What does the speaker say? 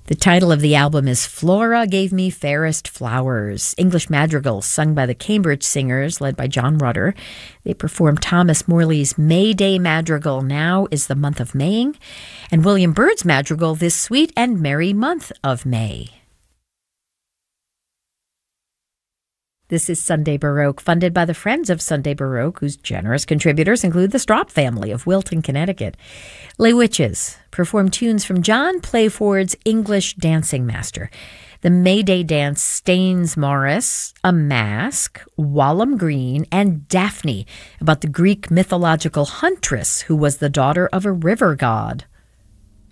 The title of the album is Flora Gave Me Fairest Flowers, English madrigals sung by the Cambridge Singers, led by John Rutter. They performed Thomas Morley's May Day Madrigal, Now is the Month of Maying, and William Byrd's madrigal, This Sweet and Merry Month of May. This is Sunday Baroque, funded by the Friends of Sunday Baroque, whose generous contributors include the Straup family of Wilton, Connecticut. Les Witches perform tunes from John Playford's English Dancing Master, the May Day dance Staines Morris, A Mask, Walham Green, and Daphne, about the Greek mythological huntress who was the daughter of a river god.